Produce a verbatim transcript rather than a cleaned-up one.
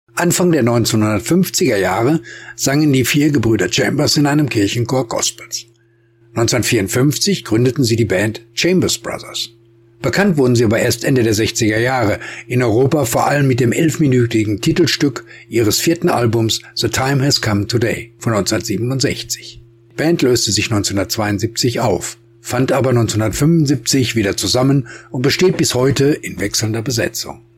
Anfang der neunzehnhundertfünfziger Jahre sangen die vier Gebrüder Chambers in einem Kirchenchor Gospels. neunzehnhundertvierundfünfzig gründeten sie die Band Chambers Brothers. Bekannt wurden sie aber erst Ende der sechziger Jahre, in Europa vor allem mit dem elfminütigen Titelstück ihres vierten Albums The Time Has Come Today von neunzehnhundertsiebenundsechzig. Die Band löste sich neunzehnhundertzweiundsiebzig auf, fand aber neunzehnhundertfünfundsiebzig wieder zusammen und besteht bis heute in wechselnder Besetzung.